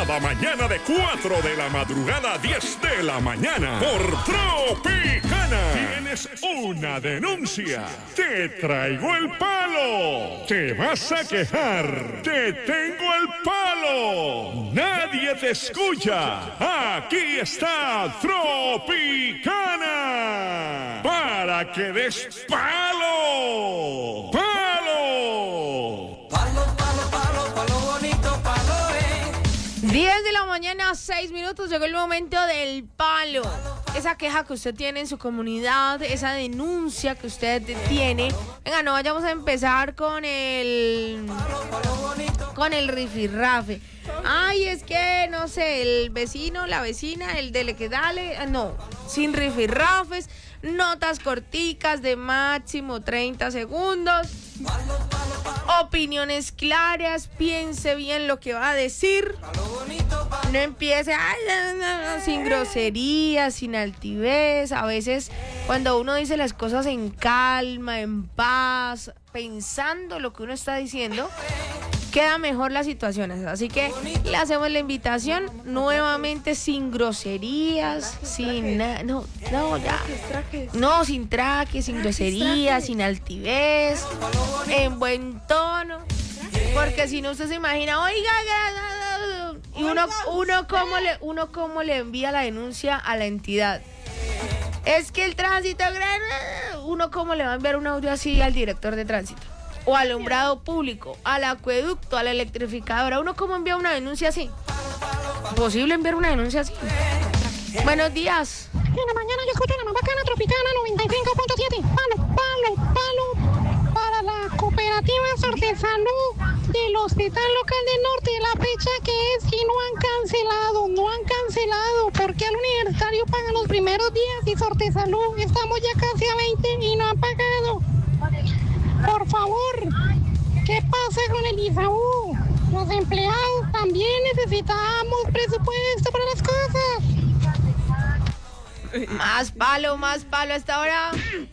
cada mañana de 4 de la madrugada a 10 de la mañana por Tropicana. ¿Tienes una denuncia? Te traigo el palo. ¿Te vas a quejar? Te tengo el palo. Nadie te escucha. Aquí está Tropicana para que des palo. ¡Palo! Palo, palo, palo, palo bonito, palo, 10 de la mañana, 6 minutos, llegó el momento del palo. Esa queja que usted tiene en su comunidad, esa denuncia que usted tiene. Venga, no vayamos a empezar con el rifirrafe. Ay, es que, no sé, el vecino, la vecina, el dele que dale. No, sin rifirrafes, notas corticas de máximo 30 segundos. Opiniones claras, piense bien lo que va a decir. No empiece sin groserías, sin altivez. A veces cuando uno dice las cosas en calma, en paz, pensando lo que uno está diciendo, queda mejor las situaciones. Así que le hacemos la invitación nuevamente, sin groserías, sin nada, no, sin traques, sin groserías, sin altivez, en buen tono, porque si no usted se imagina, oiga, y uno cómo le envía la denuncia a la entidad. Es que el tránsito, uno cómo le va a enviar un audio así al director de tránsito, o al alumbrado público, al acueducto, a la electrificadora. ¿Uno cómo envía una denuncia así? ¿Posible enviar una denuncia así? Buenos días. En la mañana yo escucho la más bacana Tropicana 95.7. Palo para la cooperativa Sortesalud del Hospital Local del Norte. La fecha que es y no han cancelado porque al universitario pagan los primeros días y Sortesalud estamos ya casi a 20 y no han pagado. Por favor, ¿qué pasa con el ISAU? Los empleados también necesitamos presupuesto para las cosas. Más palo a esta hora.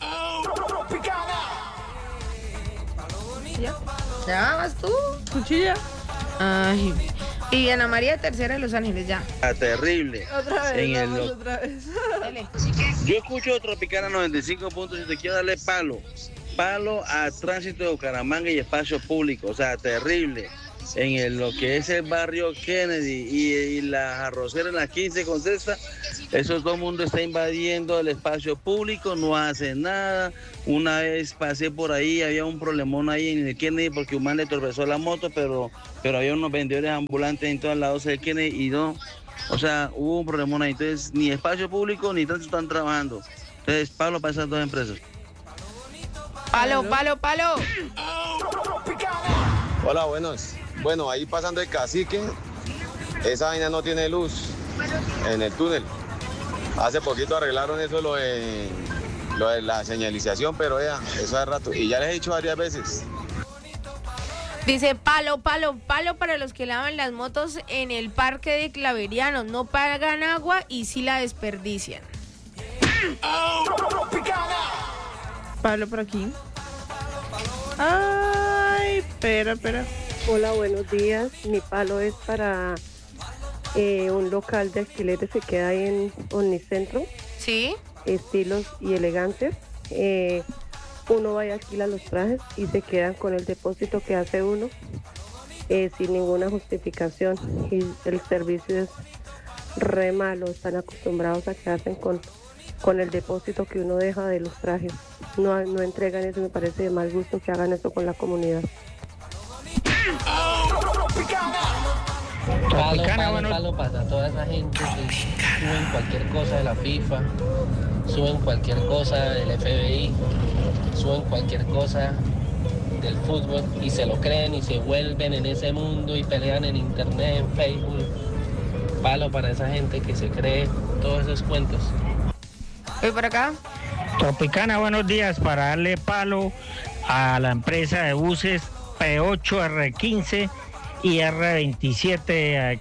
¿Ya vas tú? ¿Cuchilla? Ay. Y Ana María Tercera de Los Ángeles, ya. Terrible. Otra vez. Dale. Yo escucho Tropicana 95.7, quiero darle palo a tránsito de Bucaramanga y espacio público, o sea, terrible. En lo que es el barrio Kennedy y la arrocera en la 15 con Cesta, eso todo el mundo está invadiendo el espacio público, no hace nada. Una vez pasé por ahí, había un problemón ahí en el Kennedy porque un man le tropezó la moto, pero había unos vendedores ambulantes en todos lados del Kennedy y no, o sea, hubo un problemón ahí. Entonces, ni espacio público ni tanto están trabajando. Entonces, palo para esas dos empresas. Palo. Hola, buenos. Bueno, ahí pasando el Cacique, esa vaina no tiene luz en el túnel. Hace poquito arreglaron eso, lo de la señalización, pero ya, eso hace rato. Y ya les he dicho varias veces. Dice palo para los que lavan las motos en el parque de Claveriano. No pagan agua y sí la desperdician. Palo por aquí. Ay, espera. Hola, buenos días. Mi palo es para un local de alquileres que queda ahí en Omnicentro. ¿Sí? Estilos y elegantes. Uno va y alquila los trajes y se quedan con el depósito que hace uno sin ninguna justificación. Y el servicio es re malo. Están acostumbrados a quedarse con el depósito que uno deja de los trajes. No entregan eso, me parece de mal gusto que hagan eso con la comunidad. Palo para toda esa gente que suben cualquier cosa de la FIFA, suben cualquier cosa del FBI, suben cualquier cosa del fútbol y se lo creen y se vuelven en ese mundo y pelean en internet, en Facebook. Palo para esa gente que se cree todos esos cuentos. Voy por acá. Tropicana, buenos días, para darle palo a la empresa de buses P8, R15 y R27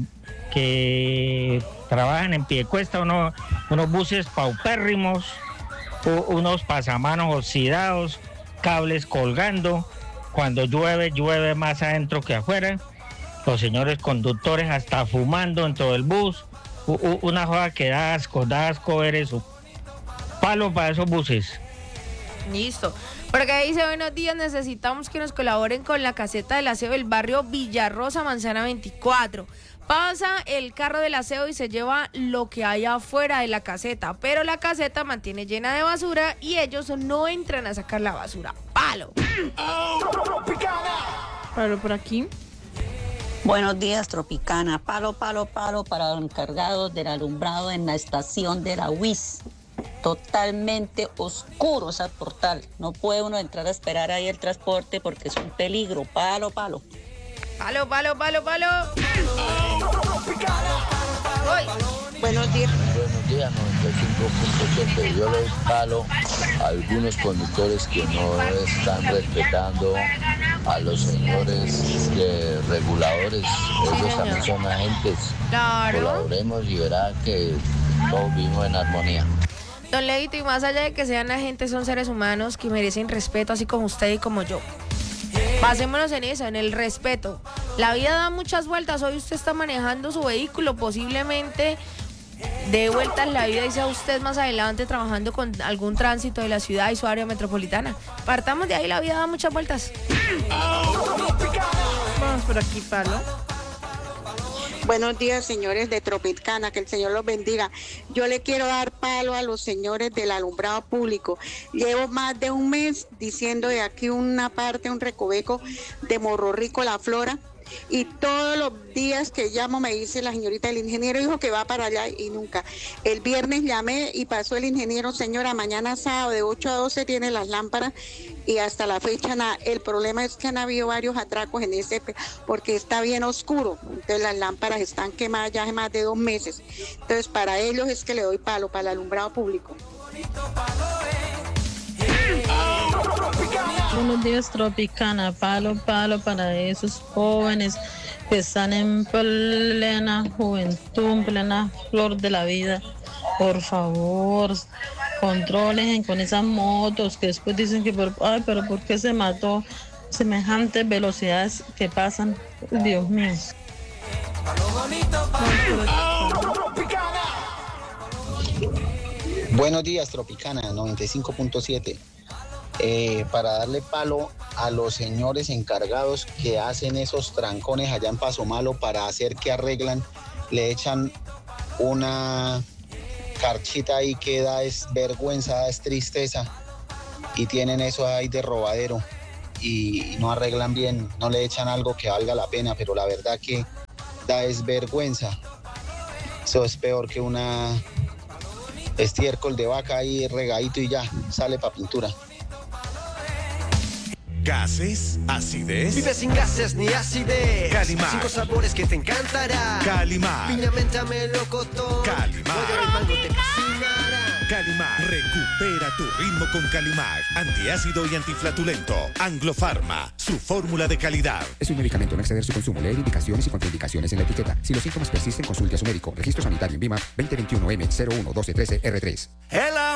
que trabajan en Piedecuesta, unos buses paupérrimos, unos pasamanos oxidados, cables colgando, cuando llueve más adentro que afuera, los señores conductores hasta fumando dentro del bus. Una joda que da asco ver eso. Palo para esos buses. Listo. Porque dice, buenos días, necesitamos que nos colaboren con la caseta del aseo del barrio Villarrosa, Manzana 24. Pasa el carro del aseo y se lleva lo que hay afuera de la caseta, pero la caseta mantiene llena de basura y ellos no entran a sacar la basura. ¡Palo! Palo por aquí. Buenos días, Tropicana. Palo para los encargados del alumbrado en la estación de la UIS. Totalmente oscuro ese portal. No puede uno entrar a esperar ahí el transporte porque es un peligro. Palo. Palo. Buenos días. Buenos días, 95.7. Yo le doy palo a algunos conductores que no están respetando a los señores reguladores. Ellos también son agentes. Claro. Colaboremos y verá que todos vivimos en armonía. Don Leito, y más allá de que sean agentes, son seres humanos que merecen respeto, así como usted y como yo. Basémonos en eso, en el respeto. La vida da muchas vueltas. Hoy usted está manejando su vehículo, posiblemente dé vueltas la vida y sea usted más adelante trabajando con algún tránsito de la ciudad y su área metropolitana. Partamos de ahí, la vida da muchas vueltas. Vamos por aquí, Palo. Buenos días, señores de Tropicana, que el Señor los bendiga. Yo le quiero dar palo a los señores del alumbrado público. Llevo más de un mes diciendo de aquí una parte, un recoveco de Morro Rico, La Flora, y todos los días que llamo me dice la señorita, el ingeniero dijo que va para allá y nunca. El viernes llamé y pasó el ingeniero, señora, mañana sábado de 8 a 12 tiene las lámparas y hasta la fecha nada. El problema es que han habido varios atracos en ese, porque está bien oscuro, entonces las lámparas están quemadas ya hace más de 2 meses. Entonces para ellos es que le doy palo, para el alumbrado público. Buenos días, Tropicana. Palo para esos jóvenes que están en plena juventud, en plena flor de la vida. Por favor, controlen con esas motos que después dicen que pero ¿por qué se mató? Semejantes velocidades que pasan. Dios mío. Buenos días, Tropicana, 95.7. Para darle palo a los señores encargados que hacen esos trancones allá en Paso Malo para hacer que arreglan, le echan una carchita ahí que da es vergüenza, es tristeza, y tienen eso ahí de robadero y no arreglan bien, no le echan algo que valga la pena, pero la verdad que da es vergüenza. Eso es peor que una estiércol de vaca ahí regadito y ya sale para pintura. ¿Gases? ¿Acidez? Vive sin gases ni acidez. Calimar. 5 sabores que te encantará. Calimar. Piña, menta, melocotón. Calimar. Guayaba y mango te fascinará. Calimar. Recupera tu ritmo con Calimar. Antiácido y antiflatulento. Anglofarma. Su fórmula de calidad. Es un medicamento, no exceder su consumo. Leer indicaciones y contraindicaciones en la etiqueta. Si los síntomas persisten, consulte a su médico. Registro sanitario en Vima 2021 M011213 R3. ¡Hela!